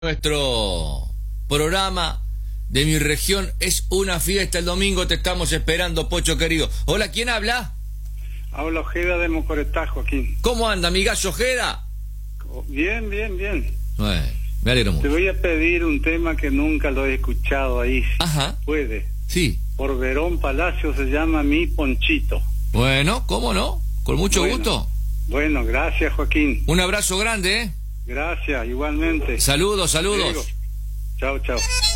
Nuestro programa de mi región es una fiesta. El domingo te estamos esperando, Pocho querido. Hola, ¿quién habla? Habla Ojeda de Mocoretá, Joaquín. ¿Cómo anda, amigazo Ojeda? Bien, bien, bien. Me alegro mucho. Te voy a pedir un tema que nunca lo he escuchado ahí. Ajá. Puede. Sí. Por Verón Palacio, se llama Mi Ponchito. Bueno, ¿cómo no? Con mucho gusto. Bueno, gracias, Joaquín. Un abrazo grande, ¿eh? Gracias, igualmente. Saludos. Chao, chao.